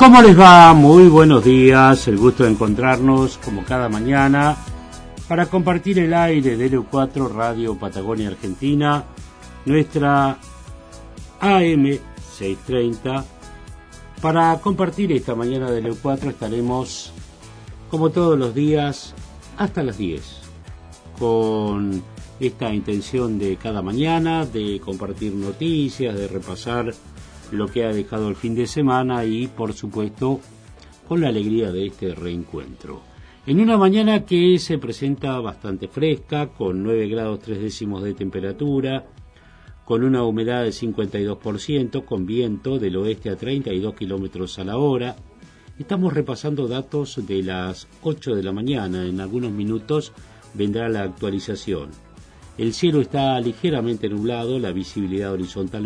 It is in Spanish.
¿Cómo les va? Muy buenos días, el gusto de encontrarnos como cada mañana para compartir el aire de LU4 Radio Patagonia Argentina, nuestra AM 630. Para compartir esta mañana de LU4 estaremos como todos los días hasta las 10 con esta intención de cada mañana de compartir noticias, de repasar lo que ha dejado el fin de semana y, por supuesto, con la alegría de este reencuentro. En una mañana que se presenta bastante fresca, con 9 grados 3 décimos de temperatura, con una humedad del 52%, con viento del oeste a 32 kilómetros a la hora. Estamos repasando datos de las 8 de la mañana. En algunos minutos vendrá la actualización. El cielo está ligeramente nublado, la visibilidad horizontal